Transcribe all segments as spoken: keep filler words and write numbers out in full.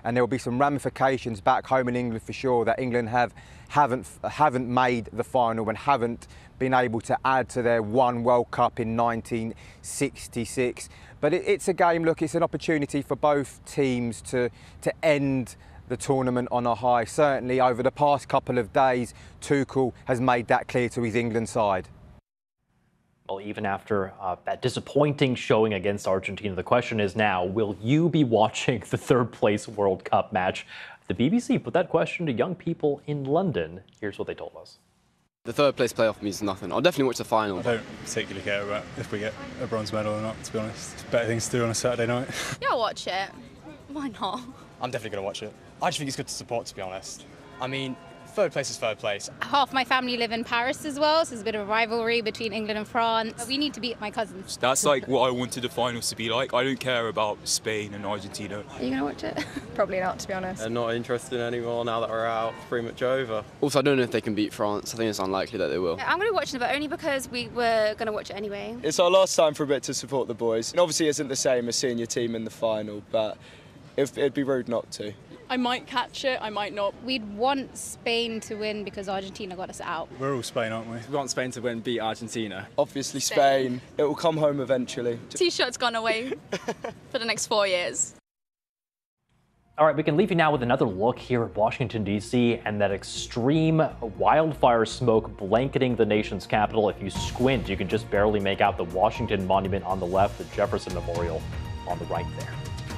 and there will be some ramifications back home in England for sure, that England have haven't haven't made the final and haven't been able to add to their one World Cup in nineteen sixty-six. But it, it's a game, look, it's an opportunity for both teams to to end the tournament on a high. Certainly over the past couple of days, Tuchel has made that clear to his England side. Well, even after uh, that disappointing showing against Argentina, the question is now, will you be watching the third place World Cup match? The B B C put that question to young people in London. Here's what they told us. The third place playoff means nothing. I'll definitely watch the final. I don't particularly care about if we get a bronze medal or not, to be honest. It's better things to do on a Saturday night. Yeah, I'll watch it. Why not? I'm definitely going to watch it. I just think it's good to support, to be honest. I mean, third place is third place. Half my family live in Paris as well, so there's a bit of a rivalry between England and France. We need to beat my cousins. That's like what I wanted the finals to be like. I don't care about Spain and Argentina. Are you going to watch it? Probably not, to be honest. They're not interested anymore now that we're out. It's pretty much over. Also, I don't know if they can beat France. I think it's unlikely that they will. I'm going to watch it, but only because we were going to watch it anyway. It's our last time for a bit to support the boys. And obviously it isn't the same as seeing your team in the final, but it'd be rude not to. I might catch it, I might not. We'd want Spain to win because Argentina got us out. We're all Spain, aren't we? We want Spain to win, beat Argentina. Obviously Spain. It will come home eventually. T-shirt's gone away for the next four years. All right, we can leave you now with another look here at Washington, D C and that extreme wildfire smoke blanketing the nation's capital. If you squint, you can just barely make out the Washington Monument on the left, the Jefferson Memorial on the right there.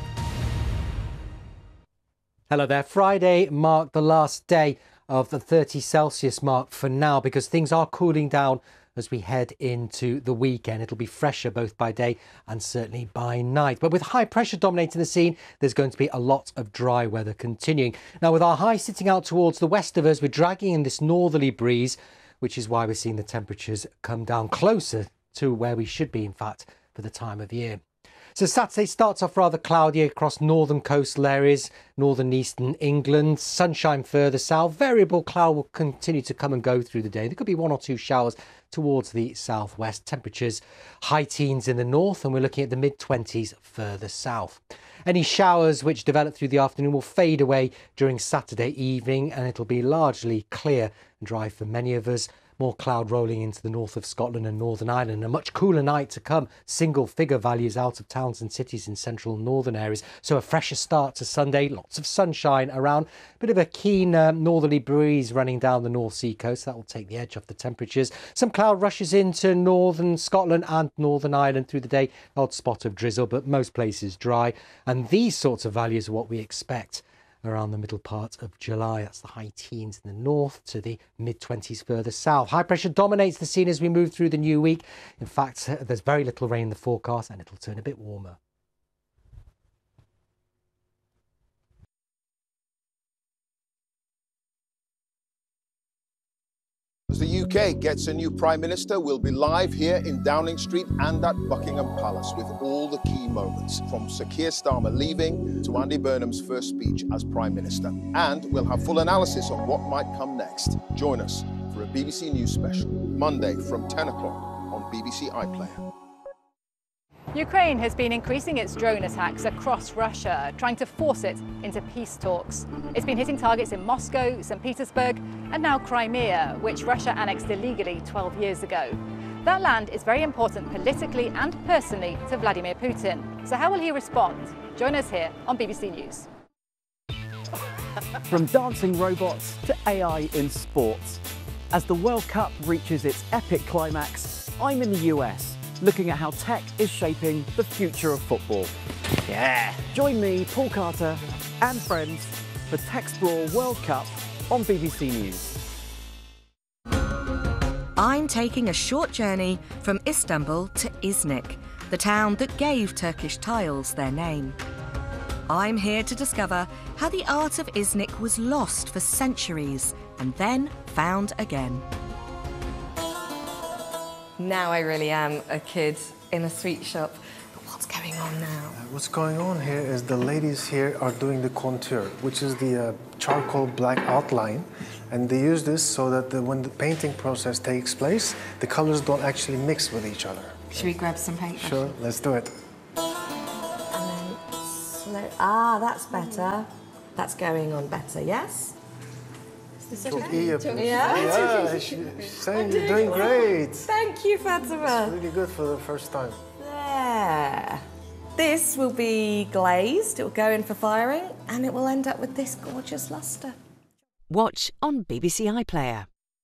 Hello there. Friday marked the last day of the thirty Celsius mark for now, because things are cooling down as we head into the weekend. It'll be fresher both by day and certainly by night. But with high pressure dominating the scene, there's going to be a lot of dry weather continuing. Now, with our high sitting out towards the west of us, we're dragging in this northerly breeze, which is why we're seeing the temperatures come down closer to where we should be, in fact, for the time of year. So Saturday starts off rather cloudy across northern coastal areas, northern eastern England. Sunshine further south. Variable cloud will continue to come and go through the day. There could be one or two showers towards the southwest. Temperatures high teens in the north, and we're looking at the mid twenties further south. Any showers which develop through the afternoon will fade away during Saturday evening, and it'll be largely clear and dry for many of us. More cloud rolling into the north of Scotland and Northern Ireland. A much cooler night to come. Single figure values out of towns and cities in central and northern areas. So a fresher start to Sunday. Lots of sunshine around. Bit of a keen um, northerly breeze running down the North Sea coast. That will take the edge off the temperatures. Some cloud rushes into northern Scotland and Northern Ireland through the day. Odd spot of drizzle, but most places dry. And these sorts of values are what we expect around the middle part of July. That's the high teens in the north to the mid twenties further south. High pressure dominates the scene as we move through the new week. In fact, there's very little rain in the forecast, and it'll turn a bit warmer. As the U K gets a new Prime Minister, we'll be live here in Downing Street and at Buckingham Palace with all the key moments, from Sir Keir Starmer leaving to Andy Burnham's first speech as Prime Minister. And we'll have full analysis on what might come next. Join us for a B B C News special, Monday from ten o'clock on B B C iPlayer. Ukraine has been increasing its drone attacks across Russia, trying to force it into peace talks. It's been hitting targets in Moscow, Saint Petersburg, and now Crimea, which Russia annexed illegally twelve years ago. That land is very important politically and personally to Vladimir Putin. So how will he respond? Join us here on B B C News. From dancing robots to A I in sports. As the World Cup reaches its epic climax, I'm in the U S, looking at how tech is shaping the future of football. Yeah! Join me, Paul Carter, and friends for Techsplore World Cup on B B C News. I'm taking a short journey from Istanbul to Iznik, the town that gave Turkish tiles their name. I'm here to discover how the art of Iznik was lost for centuries and then found again. Now I really am a kid in a sweet shop. But what's going on now? Uh, what's going on here is the ladies here are doing the contour, which is the uh, charcoal black outline. And they use this so that the, when the painting process takes place, the colors don't actually mix with each other. Should we grab some paint? Sure, let's do it. And then slow. Ah, that's better. that's going on better, yes? Is this okay? Yeah, Yeah, yeah she, she's saying you're doing great. Thank you, Fatima. It's really good for the first time. There. This will be glazed, it will go in for firing, and it will end up with this gorgeous lustre. Watch on B B C iPlayer.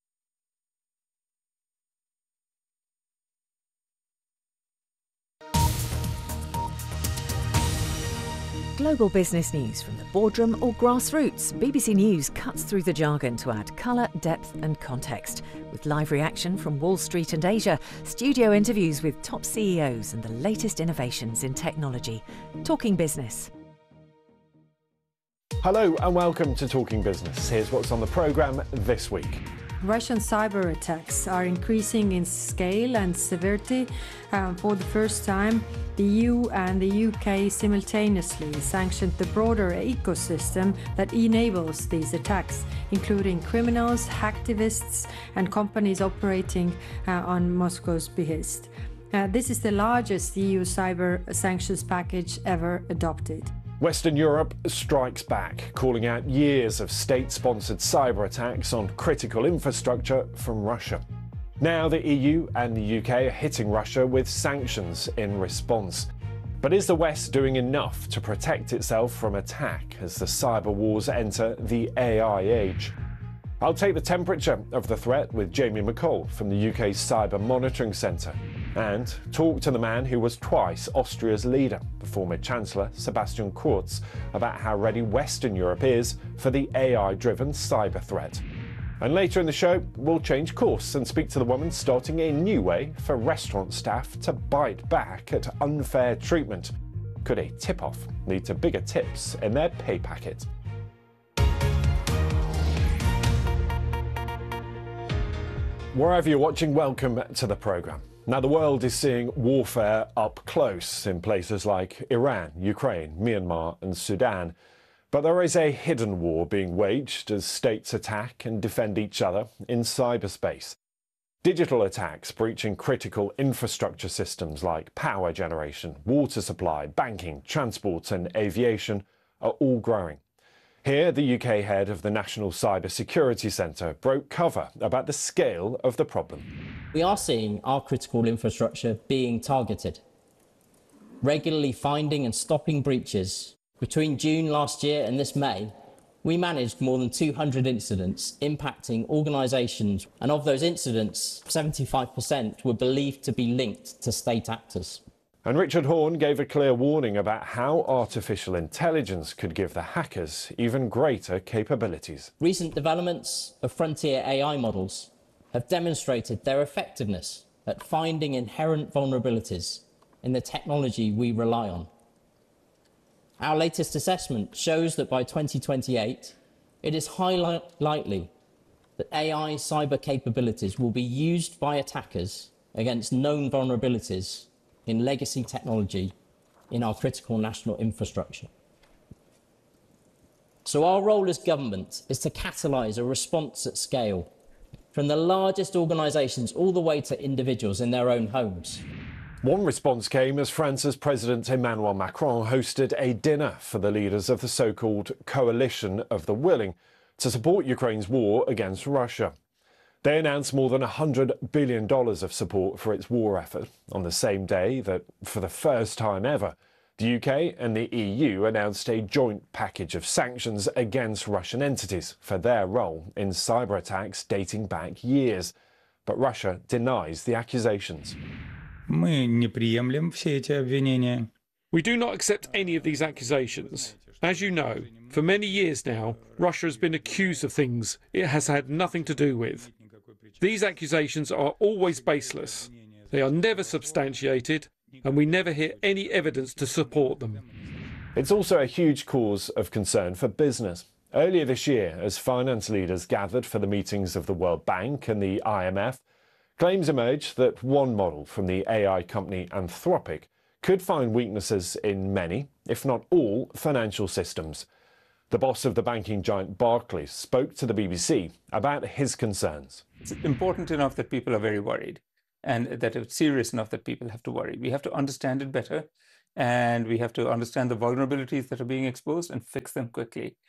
Global business news from the boardroom or grassroots. B B C News cuts through the jargon to add colour, depth and context. With live reaction from Wall Street and Asia, studio interviews with top C E Os and the latest innovations in technology. Talking Business. Hello and welcome to Talking Business. Here's what's on the programme this week. Russian cyber attacks are increasing in scale and severity. Um, for the first time, the E U and the U K simultaneously sanctioned the broader ecosystem that enables these attacks, including criminals, hacktivists, and companies operating uh, on Moscow's behest. Uh, this is the largest E U cyber sanctions package ever adopted. Western Europe strikes back, calling out years of state-sponsored cyber attacks on critical infrastructure from Russia. Now the E U and the U K are hitting Russia with sanctions in response. But is the West doing enough to protect itself from attack as the cyber wars enter the A I age? I'll take the temperature of the threat with Jamie McCall from the U K's Cyber Monitoring Centre and talk to the man who was twice Austria's leader, the former Chancellor Sebastian Kurz, about how ready Western Europe is for the A I-driven cyber threat. And later in the show, we'll change course and speak to the woman starting a new way for restaurant staff to bite back at unfair treatment. Could a tip-off lead to bigger tips in their pay packet? Wherever you're watching, welcome to the programme. Now, the world is seeing warfare up close in places like Iran, Ukraine, Myanmar and Sudan. But there is a hidden war being waged as states attack and defend each other in cyberspace. Digital attacks breaching critical infrastructure systems like power generation, water supply, banking, transport and aviation are all growing. Here, the U K head of the National Cyber Security Centre broke cover about the scale of the problem. We are seeing our critical infrastructure being targeted, regularly finding and stopping breaches. Between June last year and this May, we managed more than two hundred incidents impacting organisations, and of those incidents, seventy-five percent were believed to be linked to state actors. And Richard Horne gave a clear warning about how artificial intelligence could give the hackers even greater capabilities. Recent developments of frontier A I models have demonstrated their effectiveness at finding inherent vulnerabilities in the technology we rely on. Our latest assessment shows that by twenty twenty-eight, it is highly likely that A I cyber capabilities will be used by attackers against known vulnerabilities in legacy technology in our critical national infrastructure. So our role as government is to catalyse a response at scale, from the largest organisations all the way to individuals in their own homes. One response came as France's President Emmanuel Macron hosted a dinner for the leaders of the so-called Coalition of the Willing to support Ukraine's war against Russia. They announced more than one hundred billion dollars of support for its war effort on the same day that, for the first time ever, the U K and the E U announced a joint package of sanctions against Russian entities for their role in cyber attacks dating back years. But Russia denies the accusations. Мы не приемлем все эти обвинения. We do not accept any of these accusations. As you know, for many years now, Russia has been accused of things it has had nothing to do with. These accusations are always baseless. They are never substantiated, and we never hear any evidence to support them. It's also a huge cause of concern for business. Earlier this year, as finance leaders gathered for the meetings of the World Bank and the I M F, claims emerged that one model from the A I company Anthropic could find weaknesses in many, if not all, financial systems. The boss of the banking giant Barclays spoke to the B B C about his concerns. It's important enough that people are very worried, and that it's serious enough that people have to worry. We have to understand it better, and we have to understand the vulnerabilities that are being exposed and fix them quickly.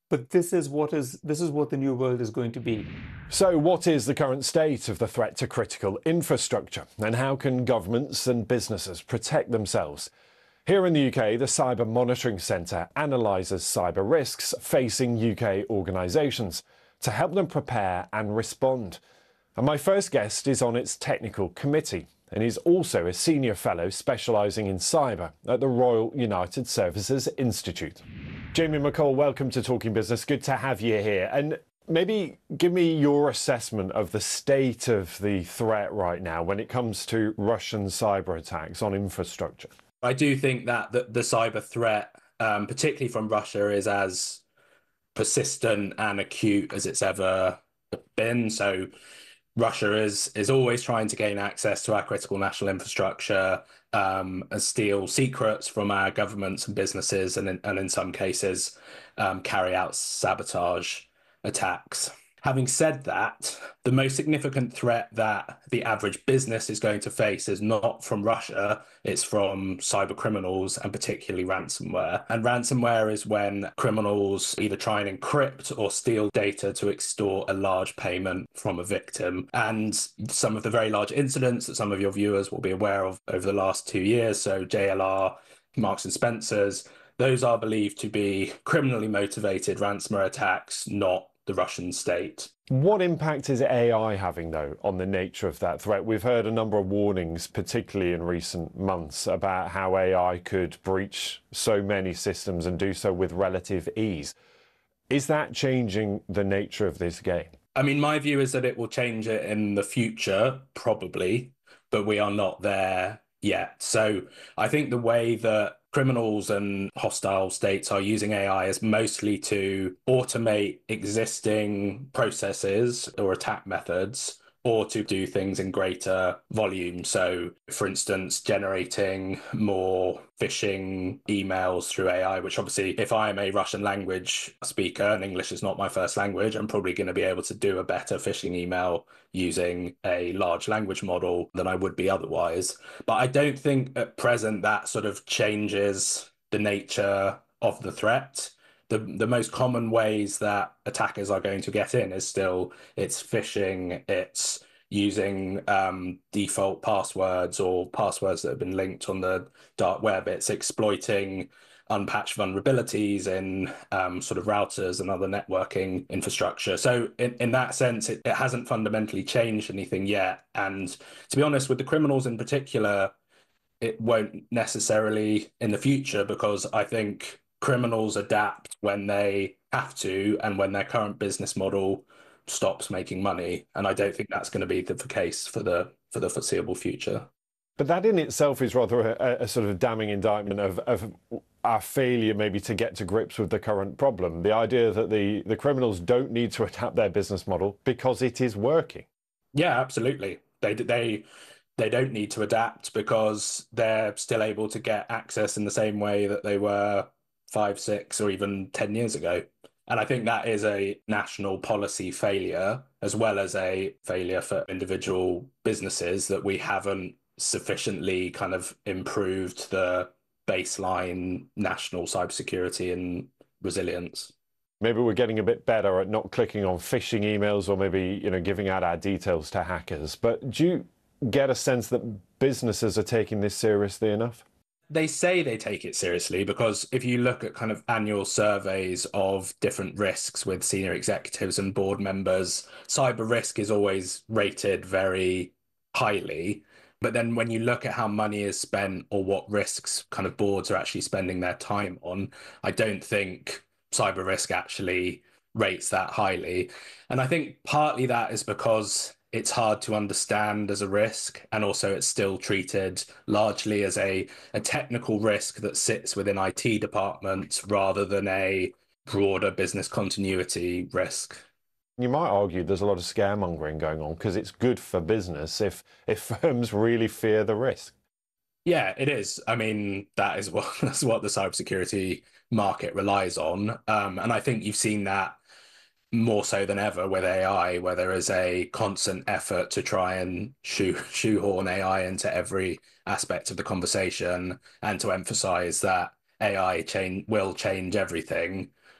But this is what is this is what the new world is going to be. So what is the current state of the threat to critical infrastructure, and how can governments and businesses protect themselves? Here in the U K, the Cyber Monitoring Centre analyses cyber risks facing U K organisations to help them prepare and respond. And my first guest is on its technical committee, and he's also a senior fellow specialising in cyber at the Royal United Services Institute. Jamie McCall, welcome to Talking Business. Good to have you here. And maybe give me your assessment of the state of the threat right now when it comes to Russian cyber attacks on infrastructure. I do think that the, the cyber threat, um, particularly from Russia, is as persistent and acute as it's ever been. So Russia is is always trying to gain access to our critical national infrastructure um, and steal secrets from our governments and businesses, and in, and in some cases um, carry out sabotage attacks. Having said that, the most significant threat that the average business is going to face is not from Russia, it's from cyber criminals and particularly ransomware. And ransomware is when criminals either try and encrypt or steal data to extort a large payment from a victim. And some of the very large incidents that some of your viewers will be aware of over the last two years, so J L R, Marks and Spencer's, those are believed to be criminally motivated ransomware attacks, not the Russian state. What impact is A I having, though, on the nature of that threat? We've heard a number of warnings, particularly in recent months, about how A I could breach so many systems and do so with relative ease. Is that changing the nature of this game? I mean, my view is that it will change it in the future, probably, but we are not there yet. So I think the way that criminals and hostile states are using A I is mostly to automate existing processes or attack methods, or to do things in greater volume. So, for instance, generating more phishing emails through A I, which obviously, if I am a Russian language speaker and English is not my first language, I'm probably going to be able to do a better phishing email using a large language model than I would be otherwise. But I don't think at present that sort of changes the nature of the threat. The, the most common ways that attackers are going to get in is still it's phishing, it's using um, default passwords or passwords that have been linked on the dark web, it's exploiting unpatched vulnerabilities in um, sort of routers and other networking infrastructure. So in, in that sense, it, it hasn't fundamentally changed anything yet. And to be honest, with the criminals in particular, it won't necessarily in the future, because I think criminals adapt when they have to and when their current business model stops making money. And I don't think that's going to be the case for the for the foreseeable future. But that in itself is rather a, a sort of damning indictment of, of our failure maybe to get to grips with the current problem. The idea that the, the criminals don't need to adapt their business model because it is working. Yeah, absolutely. They they they don't need to adapt because they're still able to get access in the same way that they were five, six, or even ten years ago. And I think that is a national policy failure, as well as a failure for individual businesses, that we haven't sufficiently kind of improved the baseline national cybersecurity and resilience. Maybe we're getting a bit better at not clicking on phishing emails, or maybe, you know, giving out our details to hackers. But do you get a sense that businesses are taking this seriously enough? They say they take it seriously, because if you look at kind of annual surveys of different risks with senior executives and board members, cyber risk is always rated very highly. But then when you look at how money is spent or what risks kind of boards are actually spending their time on, I don't think cyber risk actually rates that highly. And I think partly that is because it's hard to understand as a risk, and also it's still treated largely as a, a technical risk that sits within I T departments rather than a broader business continuity risk. You might argue there's a lot of scaremongering going on because it's good for business if, if firms really fear the risk. Yeah, it is. I mean, that is what, that's what the cybersecurity market relies on. Um, and I think you've seen that more so than ever with A I, where there is a constant effort to try and shoe, shoehorn A I into every aspect of the conversation, and to emphasize that A I change, will change everything,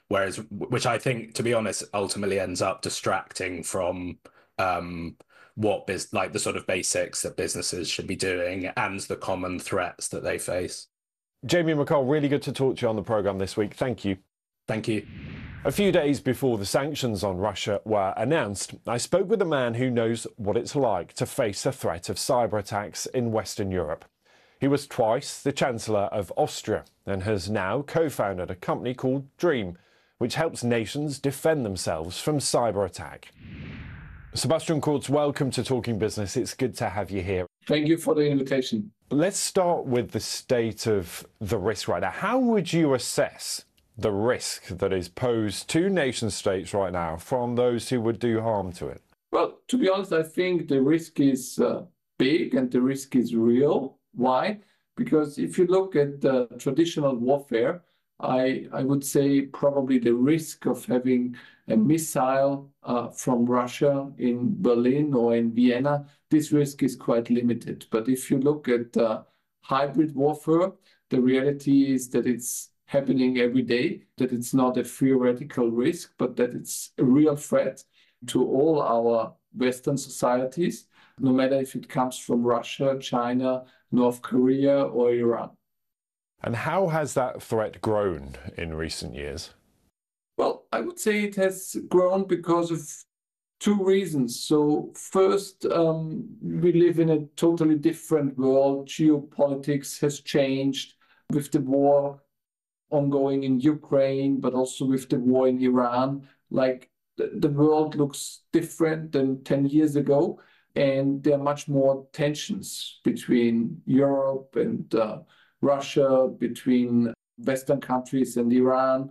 Whereas, which I think, to be honest, ultimately ends up distracting from um, what biz- like the sort of basics that businesses should be doing and the common threats that they face. Jamie McColl, really good to talk to you on the programme this week. Thank you. Thank you. A few days before the sanctions on Russia were announced, I spoke with a man who knows what it's like to face a threat of cyber attacks in Western Europe. He was twice the Chancellor of Austria and has now co-founded a company called Dream, which helps nations defend themselves from cyber attack. Sebastian Kurz, welcome to Talking Business. It's good to have you here. Thank you for the invitation. Let's start with the state of the risk right now. How would you assess the risk that is posed to nation states right now from those who would do harm to it? Well, to be honest, I think the risk is uh, big and the risk is real. Why? Because if you look at uh, traditional warfare, I, I would say probably the risk of having a missile uh, from Russia in Berlin or in Vienna, this risk is quite limited. But if you look at uh, hybrid warfare, the reality is that it's happening every day, that it's not a theoretical risk, but that it's a real threat to all our Western societies, no matter if it comes from Russia, China, North Korea or Iran. And how has that threat grown in recent years? Well, I would say it has grown because of two reasons. So first, um, we live in a totally different world. Geopolitics has changed with the war ongoing in Ukraine, but also with the war in Iran. Like the, the world looks different than ten years ago. And there are much more tensions between Europe and uh, Russia, between Western countries and Iran.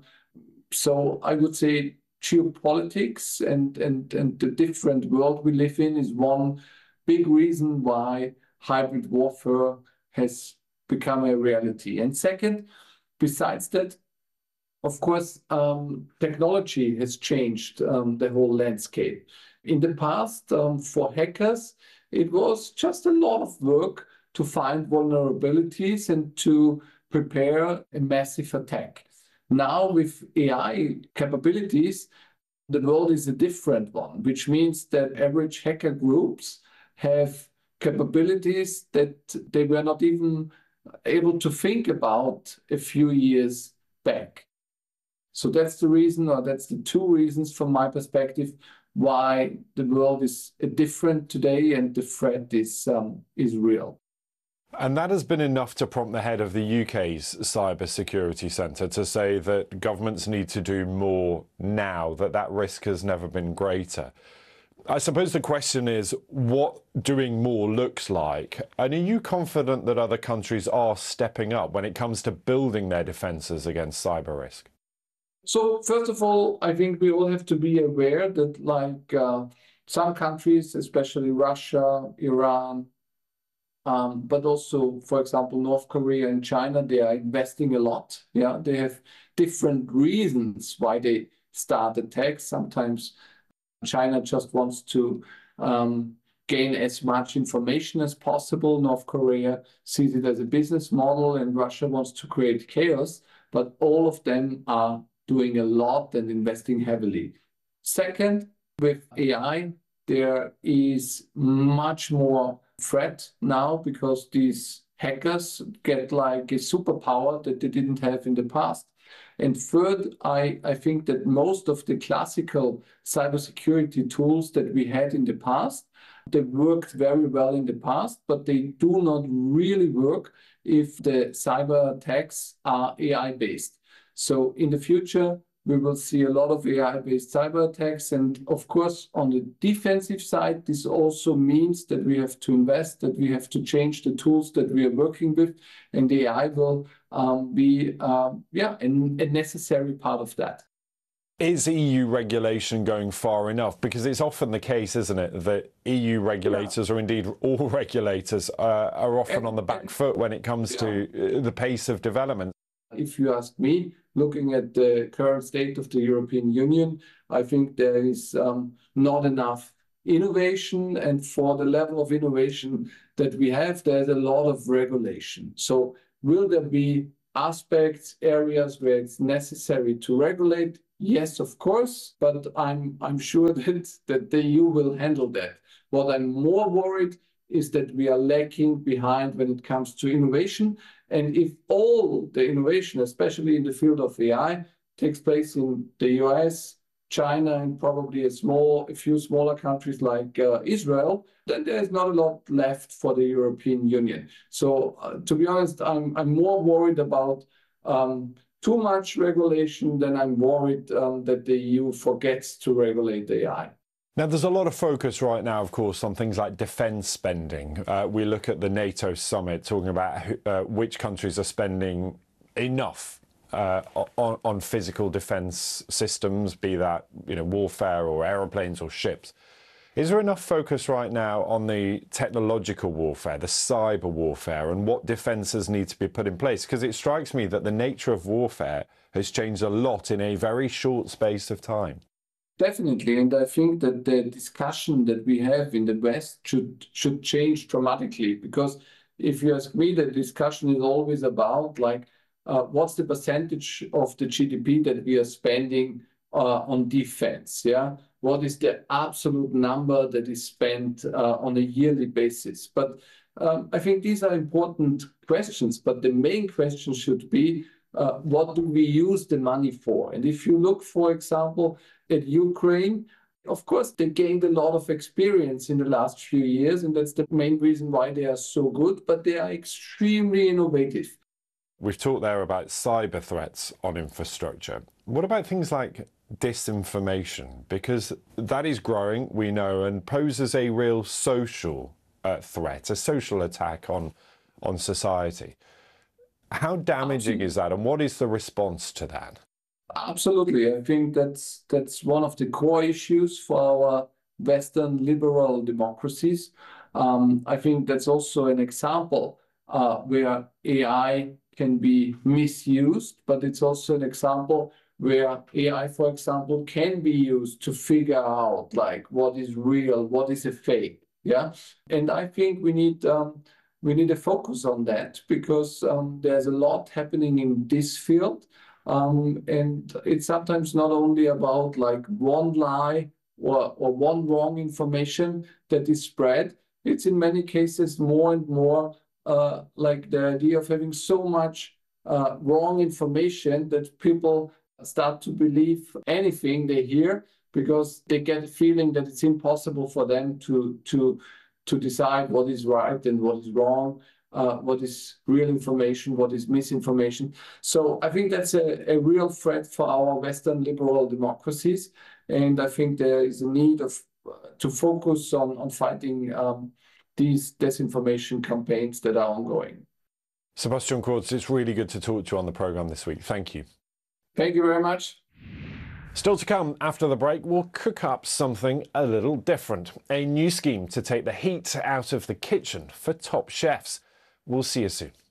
So I would say geopolitics and, and, and the different world we live in is one big reason why hybrid warfare has become a reality. And second, besides that, of course, um, technology has changed um, the whole landscape. In the past, um, for hackers, it was just a lot of work to find vulnerabilities and to prepare a massive attack. Now, with A I capabilities, the world is a different one, which means that average hacker groups have capabilities that they were not even able to think about a few years back. So that's the reason, or that's the two reasons from my perspective, why the world is different today and the threat is, um, is real. And that has been enough to prompt the head of the U K's Cybersecurity Centre to say that governments need to do more now, that that risk has never been greater. I suppose the question is what doing more looks like. And are you confident that other countries are stepping up when it comes to building their defences against cyber risk? So first of all, I think we all have to be aware that like uh, some countries, especially Russia, Iran, um, but also, for example, North Korea and China, they are investing a lot. Yeah, they have different reasons why they start attacks. Sometimes China just wants to um, gain as much information as possible. North Korea sees it as a business model, and Russia wants to create chaos. But all of them are doing a lot and investing heavily. Second, with A I, there is much more threat now because these hackers get like a superpower that they didn't have in the past. And third, I, I think that most of the classical cybersecurity tools that we had in the past, they worked very well in the past, but they do not really work if the cyber attacks are A I-based. So in the future, we will see a lot of A I-based cyber attacks. And of course, on the defensive side, this also means that we have to invest, that we have to change the tools that we are working with. And the A I will um, be um, yeah, a, a necessary part of that. Is E U regulation going far enough? Because it's often the case, isn't it, that E U regulators, yeah. or indeed all regulators, uh, are often and, on the back and, foot when it comes yeah. to the pace of development. If you ask me, looking at the current state of the European Union, I think there is um, not enough innovation. And for the level of innovation that we have, there's a lot of regulation. So will there be aspects, areas where it's necessary to regulate? Yes, of course, but I'm I'm sure that, that the E U will handle that. What I'm more worried is that we are lacking behind when it comes to innovation. And if all the innovation, especially in the field of A I, takes place in the U S, China, and probably a small, a few smaller countries like uh, Israel, then there's not a lot left for the European Union. So uh, to be honest, I'm I'm more worried about um, too much regulation than I'm worried um, that the E U forgets to regulate A I. Now, there's a lot of focus right now, of course, on things like defence spending. Uh, we look at the NATO summit talking about who, uh, which countries are spending enough uh, on, on physical defence systems, be that you know warfare or aeroplanes or ships. Is there enough focus right now on the technological warfare, the cyber warfare, and what defences need to be put in place? Because it strikes me that the nature of warfare has changed a lot in a very short space of time. Definitely, and I think that the discussion that we have in the West should should change dramatically, because if you ask me, the discussion is always about like uh, what's the percentage of the G D P that we are spending uh, on defense, yeah? What is the absolute number that is spent uh, on a yearly basis? But um, I think these are important questions, but the main question should be, uh, what do we use the money for? And if you look, for example, at Ukraine, of course, they gained a lot of experience in the last few years, and that's the main reason why they are so good, but they are extremely innovative. We've talked there about cyber threats on infrastructure. What about things like disinformation? Because that is growing, we know, and poses a real social uh, threat, a social attack on, on society. How damaging Absolutely. Is that, and what is the response to that? Absolutely. I think that's that's one of the core issues for our Western liberal democracies. Um, I think that's also an example uh, where A I can be misused, but it's also an example where A I, for example, can be used to figure out like what is real, what is a fake. Yeah, and I think we need um, we need a focus on that, because um, there's a lot happening in this field. Um, and it's sometimes not only about like one lie or, or one wrong information that is spread. It's in many cases more and more uh, like the idea of having so much uh, wrong information that people start to believe anything they hear, because they get a feeling that it's impossible for them to, to, to decide what is right and what is wrong. Uh, what is real information, what is misinformation. So I think that's a, a real threat for our Western liberal democracies. And I think there is a need of uh, to focus on, on fighting um, these disinformation campaigns that are ongoing. Sebastian Kurz, it's really good to talk to you on the programme this week. Thank you. Thank you very much. Still to come after the break, we'll cook up something a little different. A new scheme to take the heat out of the kitchen for top chefs. We'll see you soon.